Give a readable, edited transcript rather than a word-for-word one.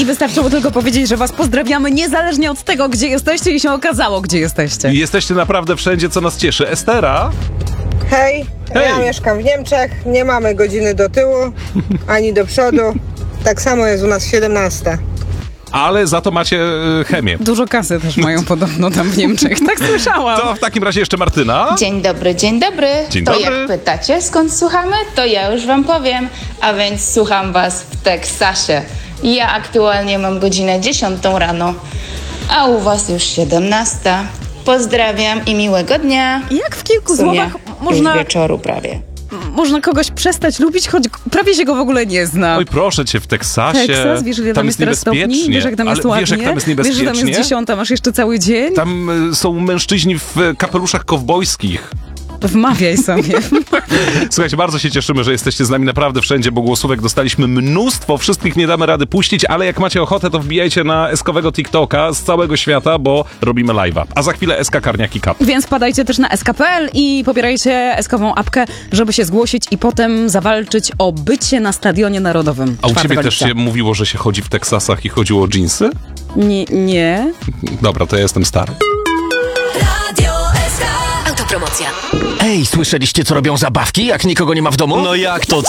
wystarczyło tylko powiedzieć, że was pozdrawiamy niezależnie od tego, gdzie jesteście i się okazało, gdzie jesteście. Jesteście naprawdę wszędzie, co nas cieszy. Estera? Hej, ja mieszkam w Niemczech, nie mamy godziny do tyłu, ani do przodu. Tak samo jest u nas 17. Ale za to macie chemię. Dużo kasy też mają podobno tam w Niemczech, tak słyszałam. To w takim razie jeszcze Martyna. Dzień dobry, dzień dobry. Dzień To dobry. jak pytacie, skąd słuchamy, to ja już wam powiem. A więc słucham was w Teksasie. Ja aktualnie mam godzinę 10 rano, a u was już 17. Pozdrawiam i miłego dnia. Jak w kilku W sumie słowach można już wieczoru prawie. kogoś przestać lubić, choć prawie się go w ogóle nie zna. Oj, proszę cię, w Teksasie. Teksas, wiesz, ile tam jest teraz stopni? niebezpiecznie. Wiesz, jak tam jest Ale ładnie? wiesz, jak tam jest Wiesz, że tam niebezpiecznie? jest 10, masz jeszcze cały dzień? Tam są mężczyźni w kapeluszach kowbojskich. Wmawiaj sobie. Słuchajcie, bardzo się cieszymy, że jesteście z nami naprawdę wszędzie, bo głosówek dostaliśmy mnóstwo, wszystkich nie damy rady puścić, ale jak macie ochotę, to wbijajcie na eskowego TikToka z całego świata, bo robimy live'a. A za chwilę SK Karniaki Cup. Więc wpadajcie też na sk.pl i pobierajcie eskową apkę, żeby się zgłosić i potem zawalczyć o bycie na Stadionie Narodowym. A u 4 ciebie też lipca. się mówiło, że się chodzi w Teksasach i chodziło o dżinsy? Nie. Dobra, to ja jestem stary. Radio SK. Autopromocja. Ej, słyszeliście, co robią zabawki, jak nikogo nie ma w domu? No jak to?